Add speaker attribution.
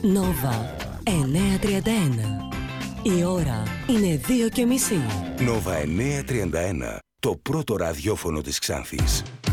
Speaker 1: Νόβα 9:31. Η ώρα είναι 2:30.
Speaker 2: Νόβα 9:31. Το πρώτο ραδιόφωνο της Ξάνθης.